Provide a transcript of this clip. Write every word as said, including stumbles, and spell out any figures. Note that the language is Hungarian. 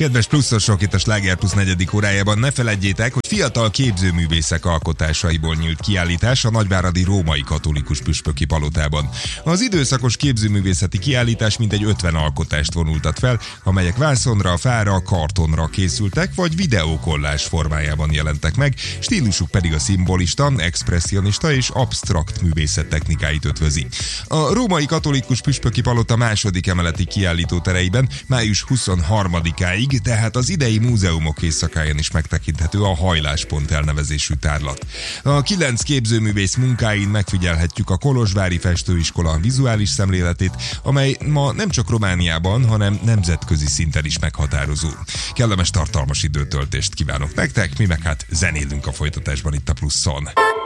Kedves pluszosok, itt a Sláger Plusz negyedik órájában ne feledjétek, hogy fiatal képzőművészek alkotásaiból nyílt kiállítás a nagyváradi Római Katolikus Püspöki Palotában. Az időszakos képzőművészeti kiállítás mintegy ötven alkotást vonultat fel, amelyek vászonra, fára, kartonra készültek, vagy videókollás formájában jelentek meg, stílusuk pedig a szimbolista, expresszionista és absztrakt művészet technikáit ötvözi. A Római Katolikus Püspöki Palota második emeleti kiállítótereiben május huszonharmadikáig, tehát az idei múzeumok éjszakáján is megtekinthető a Hajláspont elnevezésű tárlat. A kilenc képzőművész munkáin megfigyelhetjük a kolozsvári festőiskola vizuális szemléletét, amely ma nem csak Romániában, hanem nemzetközi szinten is meghatározó. Kellemes tartalmas időtöltést kívánok nektek, mi meg hát zenélünk a folytatásban itt a Pluszon.